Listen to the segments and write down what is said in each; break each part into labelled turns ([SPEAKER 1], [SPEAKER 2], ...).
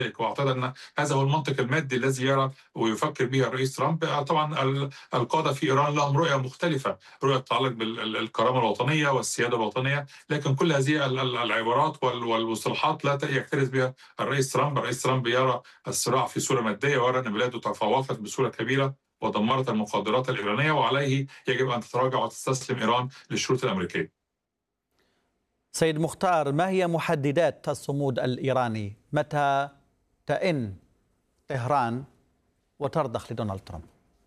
[SPEAKER 1] واعتقد ان هذا هو المنطق المادي الذي يرى ويفكر به الرئيس ترامب. طبعا القاده في ايران لهم رؤيه مختلفه، رؤيه تتعلق بالكرامه الوطنيه والسياده الوطنيه، لكن كل هذه العبارات والمصطلحات لا يكترث بها الرئيس ترامب. الرئيس ترامب يرى الصراع في صوره ماديه، ويرى ان بلاده تفوقت بصوره كبيره ودمرت المخدرات الايرانيه، وعليه يجب ان تتراجع وتستسلم ايران للشروط الامريكيه.
[SPEAKER 2] سيد مختار، ما هي محددات الصمود الإيراني؟ متى تئن طهران وترضخ لدونالد ترامب؟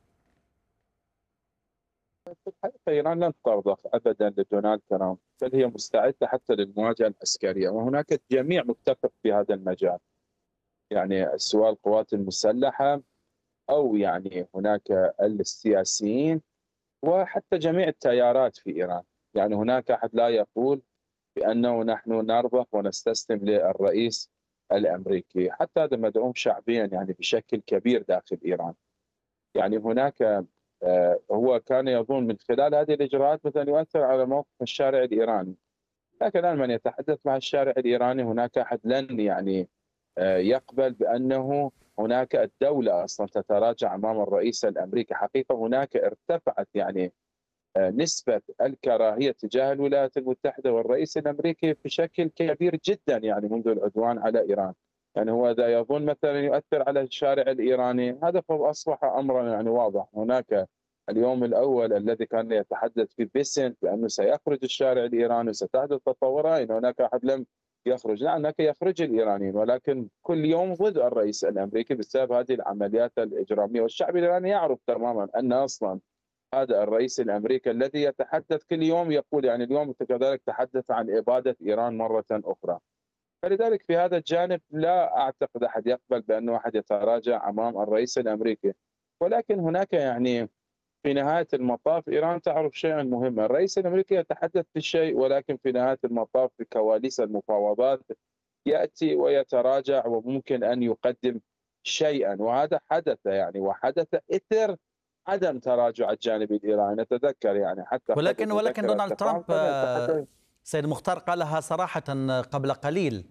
[SPEAKER 3] في الحقيقة إيران لن ترضخ أبدا لدونالد ترامب، بل هي مستعدة حتى للمواجهة العسكرية، وهناك جميع متفق في هذا المجال، يعني سواء القوات المسلحة أو يعني هناك السياسيين وحتى جميع التيارات في إيران. يعني هناك أحد لا يقول بأنه نحن نرضخ ونستسلم للرئيس الأمريكي، حتى هذا مدعوم شعبيا يعني بشكل كبير داخل إيران. يعني هناك هو كان يظن من خلال هذه الإجراءات مثلا يؤثر على موقف الشارع الإيراني، لكن الآن من يتحدث مع الشارع الإيراني هناك أحد لن يعني يقبل بأنه هناك الدولة أصلا تتراجع أمام الرئيس الأمريكي. حقيقة هناك ارتفعت يعني نسبة الكراهية تجاه الولايات المتحدة والرئيس الأمريكي بشكل كبير جدا يعني منذ العدوان على إيران. يعني هو إذا يظن مثلا يؤثر على الشارع الإيراني، هذا أصبح أمرا يعني واضح. هناك اليوم الأول الذي كان يتحدث في بيسنت بأنه سيخرج الشارع الإيراني وستحدث تطورات، هناك أحد لم يخرج. لا، هناك يخرج الإيرانيين، ولكن كل يوم ضد الرئيس الأمريكي بسبب هذه العمليات الإجرامية. والشعب الإيراني يعرف تماما أن أصلا هذا الرئيس الامريكي الذي يتحدث كل يوم يقول، يعني اليوم كذلك تحدث عن اباده ايران مره اخرى. فلذلك في هذا الجانب لا اعتقد احد يقبل بانه احد يتراجع امام الرئيس الامريكي. ولكن هناك يعني في نهايه المطاف ايران تعرف شيئا مهما، الرئيس الامريكي يتحدث بشيء ولكن في نهايه المطاف في كواليس المفاوضات ياتي ويتراجع وممكن ان يقدم شيئا، وهذا حدث يعني، وحدث اثر عدم تراجع الجانب الايراني. نتذكر يعني حتى قبل
[SPEAKER 2] ولكن
[SPEAKER 3] مذكره
[SPEAKER 2] دونالد
[SPEAKER 3] التفاهم
[SPEAKER 2] ترامب
[SPEAKER 3] كان يتحدث.
[SPEAKER 2] سيد مختار قالها صراحة قبل قليل.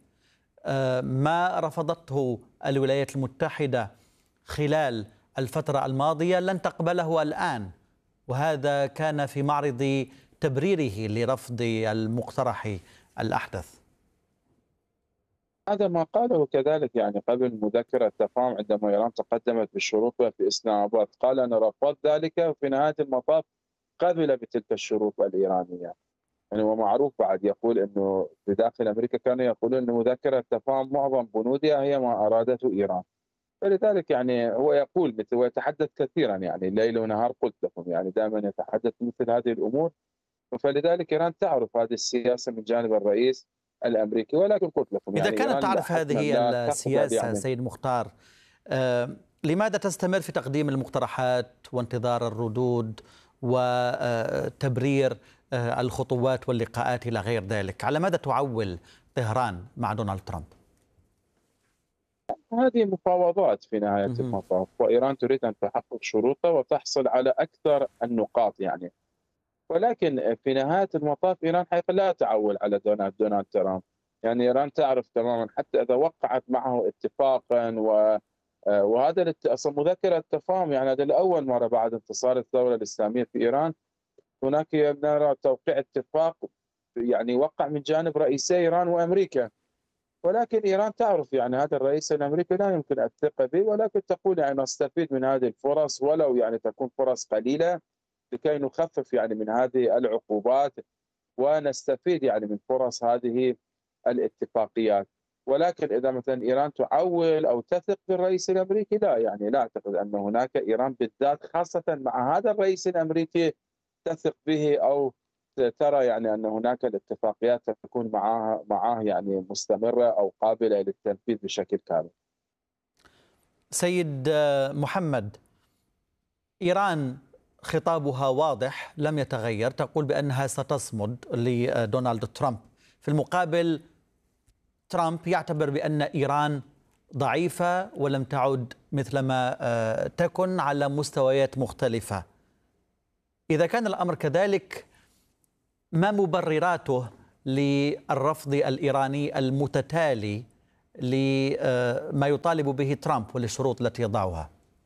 [SPEAKER 2] ما رفضته الولايات المتحدة خلال الفترة الماضية لن تقبله الآن، وهذا كان في معرض تبريره لرفض المقترح الأحدث.
[SPEAKER 3] هذا ما قاله كذلك يعني قبل مذكره التفاهم عندما ايران تقدمت بشروطها في اسلام اباد، قال انا رفضت ذلك وفي نهايه المطاف قبل بتلك الشروط الايرانيه. يعني هو معروف بعد يقول انه في داخل امريكا كانوا يقولون ان مذكره التفاهم معظم بنودها هي ما ارادته ايران. فلذلك يعني هو يقول مثل ويتحدث كثيرا، يعني ليل ونهار قلت لكم، يعني دائما يتحدث مثل هذه الامور. فلذلك ايران تعرف هذه السياسه من جانب الرئيس الامريكي. ولكن قلت لكم
[SPEAKER 2] إذا
[SPEAKER 3] يعني
[SPEAKER 2] كانت
[SPEAKER 3] ايران
[SPEAKER 2] تعرف
[SPEAKER 3] حتما
[SPEAKER 2] هذه
[SPEAKER 3] لا تقبل
[SPEAKER 2] السياسة
[SPEAKER 3] يعني.
[SPEAKER 2] سيد مختار، لماذا تستمر في تقديم المقترحات وانتظار الردود وتبرير الخطوات واللقاءات إلى غير ذلك؟ على ماذا تعول طهران مع دونالد ترامب؟
[SPEAKER 3] هذه مفاوضات في نهايه المطاف، وايران تريد ان تحقق شروطها وتحصل على اكثر النقاط يعني. ولكن في نهايه المطاف ايران حقيقه لا تعول على دونالد ترامب. يعني ايران تعرف تماما حتى اذا وقعت معه اتفاقا وهذا اصلا مذكره التفاهم، يعني هذا لاول مره بعد انتصار الثوره الاسلاميه في ايران هناك نرى توقيع اتفاق يعني وقع من جانب رئيسي ايران وامريكا. ولكن ايران تعرف يعني هذا الرئيس الامريكي لا يمكن الثقه به، ولكن تقول يعني نستفيد من هذه الفرص ولو يعني تكون فرص قليله لكي نخفف يعني من هذه العقوبات ونستفيد يعني من فرص هذه الاتفاقيات. ولكن اذا مثلا ايران تعول او تثق بالرئيس الامريكي، لا يعني لا اعتقد ان هناك ايران بالذات خاصه مع هذا الرئيس الامريكي تثق به او ترى يعني ان هناك الاتفاقيات تكون معاه يعني مستمره او قابله للتنفيذ بشكل كامل.
[SPEAKER 2] سيد محمد، إيران خطابها واضح لم يتغير، تقول بأنها ستصمد لدونالد ترامب. في المقابل ترامب يعتبر بأن إيران ضعيفة ولم تعد مثلما تكن على مستويات مختلفة. إذا كان الأمر كذلك، ما مبرراته للرفض الإيراني المتتالي لما يطالب به ترامب والشروط التي يضعها؟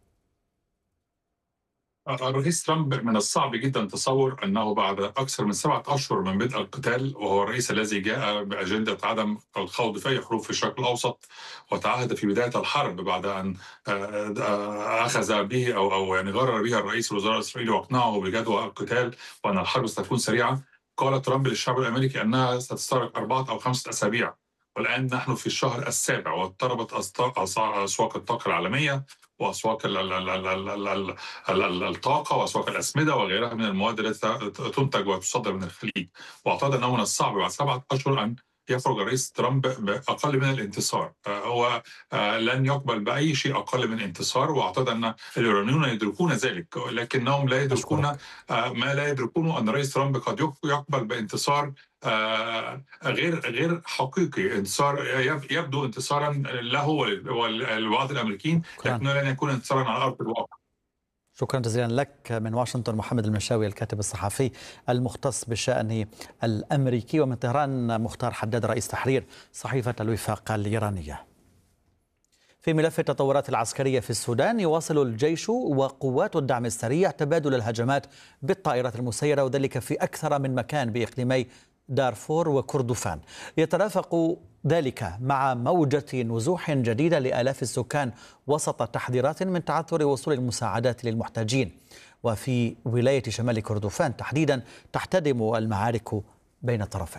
[SPEAKER 1] الرئيس ترامب من الصعب جدا تصور أنه بعد أكثر من 7 أشهر من بدء القتال، وهو الرئيس الذي جاء بأجندة عدم الخوض في أي حروب في الشرق الأوسط، وتعهد في بداية الحرب بعد أن أخذ به أو يعني غرر به الرئيس الوزراء الإسرائيلي واقنعه بجدوى القتال وأن الحرب ستكون سريعة. قال ترامب للشعب الأمريكي أنها ستستغرق 4 أو 5 أسابيع، والآن نحن في الشهر السابع واضطربت أسواق الطاقة العالمية وأسواق الطاقة وأسواق الأسمدة وغيرها من المواد التي تنتج وتصدر من الخليج. واعتقد أنه من الصعب بعد 7 أشهر أن يخرج الرئيس ترامب بأقل من الانتصار. هو لن يقبل بأي شيء أقل من انتصار، وأعتقد أن الإيرانيون يدركون ذلك، لكنهم لا يدركون ما لا يدركونه أن الرئيس ترامب قد يقبل بانتصار غير حقيقي، انتصار يبدو انتصارا له ولبعض الامريكيين، لكنه لن يكون انتصارا على ارض الواقع.
[SPEAKER 2] شكرا جزيلا لك. من واشنطن محمد المنشاوي الكاتب الصحفي المختص بالشأن الأمريكي، ومن طهران مختار حداد رئيس تحرير صحيفة الوفاق الإيرانية. في ملف التطورات العسكرية في السودان، يواصل الجيش وقوات الدعم السريع تبادل الهجمات بالطائرات المسيرة، وذلك في أكثر من مكان بإقليمي دارفور وكردفان. يترافق ذلك مع موجة نزوح جديدة لآلاف السكان وسط تحذيرات من تعثر وصول المساعدات للمحتاجين. وفي ولاية شمال كردفان تحديدا تحتدم المعارك بين الطرفين.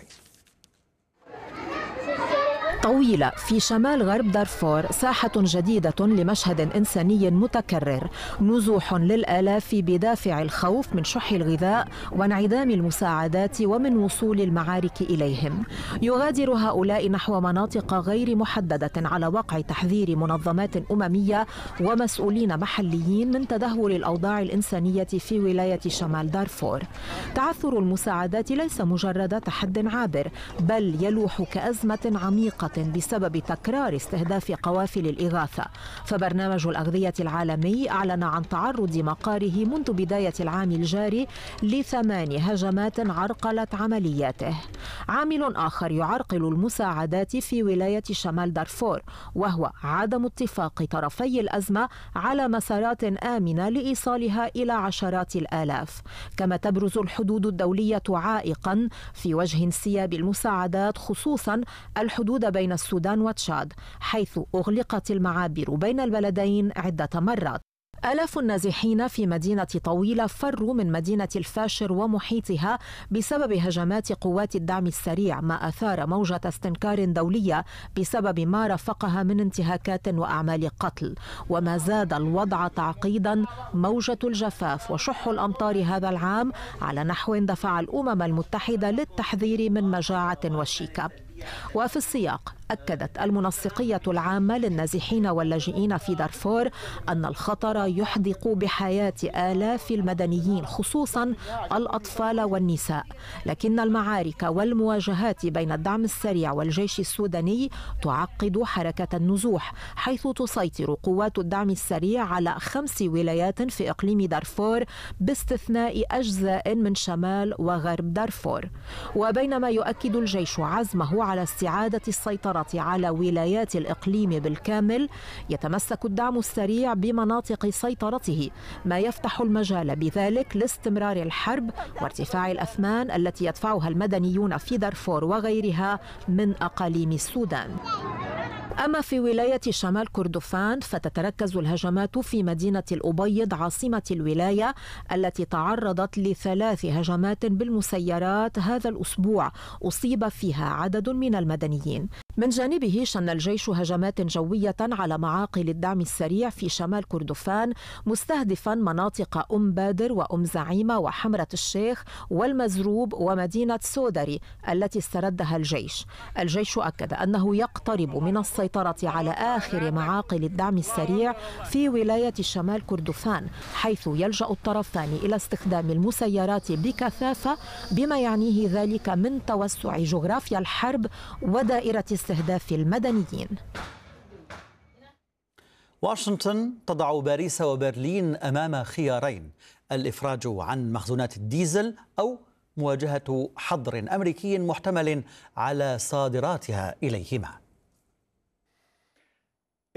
[SPEAKER 4] طويلة في شمال غرب دارفور ساحة جديدة لمشهد إنساني متكرر، نزوح للآلاف بدافع الخوف من شح الغذاء وانعدام المساعدات ومن وصول المعارك إليهم. يغادر هؤلاء نحو مناطق غير محددة على وقع تحذير منظمات أممية ومسؤولين محليين من تدهور الأوضاع الإنسانية في ولاية شمال دارفور. تعثر المساعدات ليس مجرد تحد عابر، بل يلوح كأزمة عميقة بسبب تكرار استهداف قوافل الإغاثة. فبرنامج الأغذية العالمي أعلن عن تعرض مقاره منذ بداية العام الجاري ل8 هجمات عرقلت عملياته. عامل آخر يعرقل المساعدات في ولاية شمال دارفور، وهو عدم اتفاق طرفي الأزمة على مسارات آمنة لإيصالها إلى عشرات الآلاف. كما تبرز الحدود الدولية عائقا في وجه انسياب المساعدات، خصوصا الحدود بين السودان وتشاد، حيث أغلقت المعابر بين البلدين عدة مرات. آلاف النازحين في مدينة طويلة فروا من مدينة الفاشر ومحيطها بسبب هجمات قوات الدعم السريع، ما أثار موجة استنكار دولية بسبب ما رافقها من انتهاكات وأعمال قتل. وما زاد الوضع تعقيدا موجة الجفاف وشح الأمطار هذا العام، على نحو دفع الأمم المتحدة للتحذير من مجاعة وشيكة. وفي السياق أكدت المنسقية العامة للنازحين واللاجئين في دارفور أن الخطر يحدق بحياة آلاف المدنيين، خصوصا الأطفال والنساء. لكن المعارك والمواجهات بين الدعم السريع والجيش السوداني تعقد حركة النزوح، حيث تسيطر قوات الدعم السريع على 5 ولايات في إقليم دارفور باستثناء أجزاء من شمال وغرب دارفور. وبينما يؤكد الجيش عزمه على استعادة السيطرة على ولايات الإقليم بالكامل، يتمسك الدعم السريع بمناطق سيطرته، ما يفتح المجال بذلك لاستمرار الحرب وارتفاع الأثمان التي يدفعها المدنيون في دارفور وغيرها من أقاليم السودان. أما في ولاية شمال كردفان فتتركز الهجمات في مدينة الأبيض عاصمة الولاية، التي تعرضت ل3 هجمات بالمسيرات هذا الأسبوع أصيب فيها عدد من المدنيين. من جانبه شن الجيش هجمات جوية على معاقل الدعم السريع في شمال كردفان، مستهدفا مناطق أم بادر وأم زعيمة وحمرة الشيخ والمزروب ومدينة سودري التي استردها الجيش. الجيش أكد أنه يقترب من السيطرة على آخر معاقل الدعم السريع في ولاية شمال كردفان، حيث يلجأ الطرفان إلى استخدام المسيرات بكثافة، بما يعنيه ذلك من توسع جغرافيا الحرب ودائرة استهداف المدنيين.
[SPEAKER 2] واشنطن تضع باريس وبرلين أمام خيارين: الإفراج عن مخزونات الديزل أو مواجهة حظر أمريكي محتمل على صادراتها إليهما.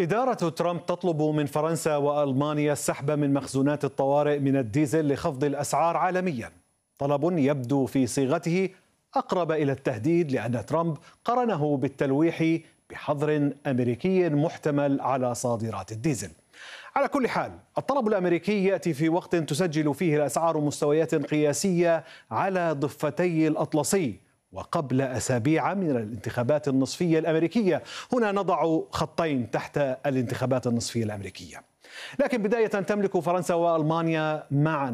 [SPEAKER 5] إدارة ترامب تطلب من فرنسا وألمانيا السحب من مخزونات الطوارئ من الديزل لخفض الأسعار عالميا. طلب يبدو في صيغته أقرب إلى التهديد، لأن ترامب قرنه بالتلويح بحظر أمريكي محتمل على صادرات الديزل. على كل حال، الطلب الأمريكي يأتي في وقت تسجل فيه الأسعار مستويات قياسية على ضفتي الأطلسي، وقبل أسابيع من الانتخابات النصفية الأمريكية. هنا نضع خطين تحت الانتخابات النصفية الأمريكية. لكن بداية تملك فرنسا وألمانيا معا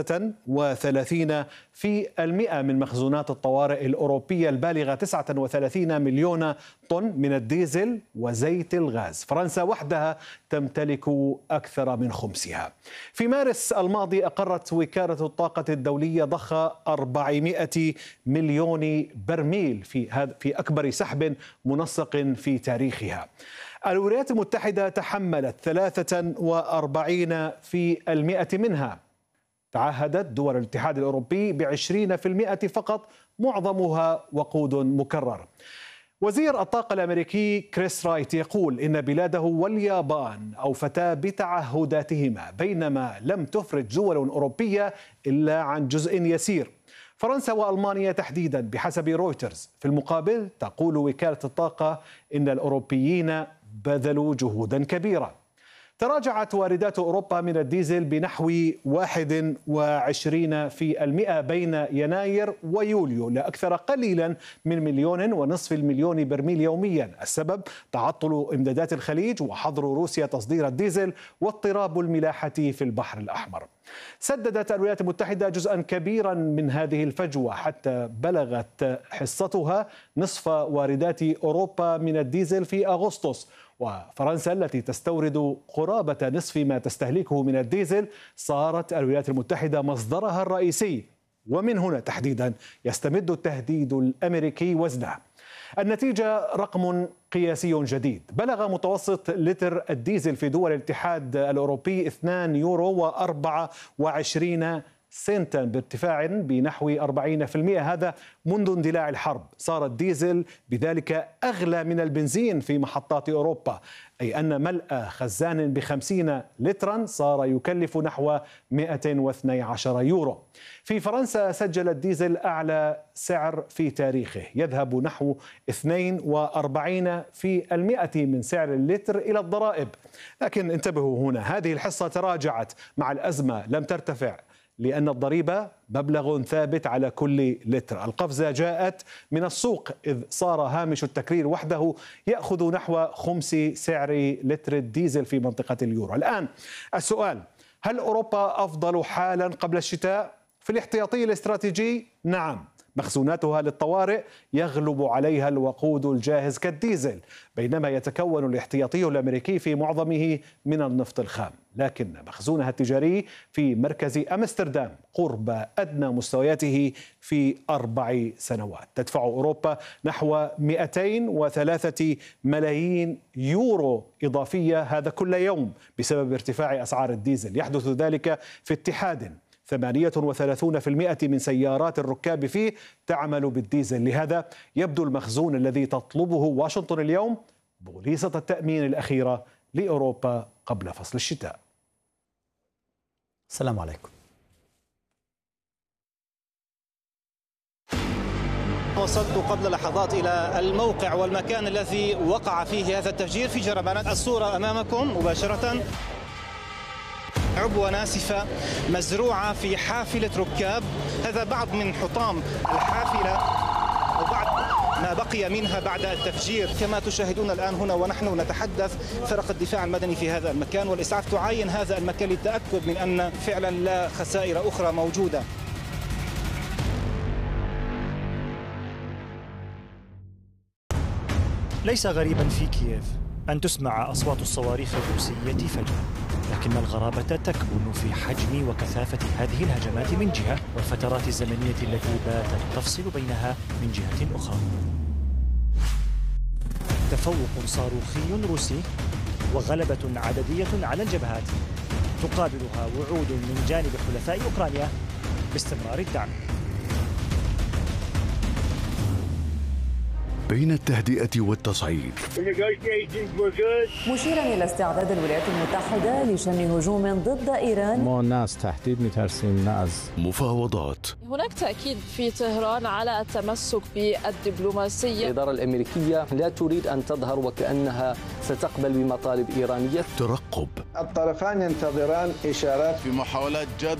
[SPEAKER 5] 35% من مخزونات الطوارئ الأوروبية البالغة 39 مليون طن من الديزل وزيت الغاز. فرنسا وحدها تمتلك أكثر من خمسها. في مارس الماضي أقرت وكالة الطاقة الدولية ضخ 400 مليون برميل في أكبر سحب منسق في تاريخها. الولايات المتحدة تحملت 43% منها. تعهدت دول الاتحاد الأوروبي ب20% فقط، معظمها وقود مكرر. وزير الطاقة الأمريكي كريس رايت يقول إن بلاده واليابان أوفتا بتعهداتهما، بينما لم تفرج دول أوروبية إلا عن جزء يسير. فرنسا وألمانيا تحديدا بحسب رويترز. في المقابل تقول وكالة الطاقة إن الأوروبيين بذلوا جهودا كبيرة. تراجعت واردات أوروبا من الديزل بنحو 21% بين يناير ويوليو، لأكثر قليلا من 1.5 مليون برميل يوميا. السبب تعطل إمدادات الخليج وحظر روسيا تصدير الديزل واضطراب الملاحة في البحر الأحمر. سددت الولايات المتحدة جزءا كبيرا من هذه الفجوة، حتى بلغت حصتها نصف واردات أوروبا من الديزل في أغسطس. وفرنسا التي تستورد قرابة نصف ما تستهلكه من الديزل، صارت الولايات المتحدة مصدرها الرئيسي، ومن هنا تحديدا يستمد التهديد الأمريكي وزنه. النتيجة رقم قياسي جديد. بلغ متوسط لتر الديزل في دول الاتحاد الأوروبي 2 يورو و24 سنتا، بارتفاع بنحو 40%. هذا منذ اندلاع الحرب. صار الديزل بذلك أغلى من البنزين في محطات أوروبا، أي أن ملء خزان ب50 لترا صار يكلف نحو 112 يورو. في فرنسا سجل الديزل أعلى سعر في تاريخه، يذهب نحو 42% من سعر اللتر إلى الضرائب. لكن انتبهوا هنا، هذه الحصة تراجعت مع الأزمة، لم ترتفع، لأن الضريبة مبلغ ثابت على كل لتر. القفزة جاءت من السوق، إذ صار هامش التكرير وحده يأخذ نحو خمس سعر لتر الديزل في منطقة اليورو. الآن السؤال: هل أوروبا أفضل حالا قبل الشتاء؟ في الاحتياطي الاستراتيجي نعم، مخزوناتها للطوارئ يغلب عليها الوقود الجاهز كالديزل، بينما يتكون الاحتياطي الأمريكي في معظمه من النفط الخام. لكن مخزونها التجاري في مركز أمستردام قرب أدنى مستوياته في 4 سنوات. تدفع أوروبا نحو 203 ملايين يورو إضافية هذا كل يوم بسبب ارتفاع أسعار الديزل. يحدث ذلك في اتحاد 38% من سيارات الركاب فيه تعمل بالديزل. لهذا يبدو المخزون الذي تطلبه واشنطن اليوم بوليصة التأمين الأخيرة لأوروبا قبل فصل الشتاء.
[SPEAKER 2] السلام عليكم.
[SPEAKER 6] وصلت قبل لحظات إلى الموقع والمكان الذي وقع فيه هذا التفجير في جربانات. الصورة أمامكم مباشرة، عبوة ناسفة مزروعة في حافلة ركاب. هذا بعض من حطام الحافلة وبعض ما بقي منها بعد التفجير. كما تشاهدون الآن هنا ونحن نتحدث، فرق الدفاع المدني في هذا المكان والإسعاف تعاين هذا المكان للتأكد من أن فعلا لا خسائر أخرى موجودة.
[SPEAKER 7] ليس غريبا في كييف أن تسمع أصوات الصواريخ الروسية فجأة، لكن الغرابة تكمن في حجم وكثافة هذه الهجمات من جهة، والفترات الزمنية التي باتت تفصل بينها من جهة أخرى. تفوق صاروخي روسي وغلبة عددية على الجبهات تقابلها وعود من جانب حلفاء أوكرانيا باستمرار الدعم.
[SPEAKER 8] بين التهدئة والتصعيد،
[SPEAKER 9] مشيرا إلى استعداد الولايات المتحدة لشن هجوم ضد إيران.
[SPEAKER 10] ما الناس تحديد مترسين ناس.
[SPEAKER 8] مفاوضات.
[SPEAKER 11] هناك تأكيد في طهران على التمسك بالدبلوماسية.
[SPEAKER 12] الإدارة الأمريكية لا تريد أن تظهر وكأنها ستقبل بمطالب إيرانية.
[SPEAKER 8] ترقب.
[SPEAKER 13] الطرفان ينتظران إشارات
[SPEAKER 14] في محاولات جادة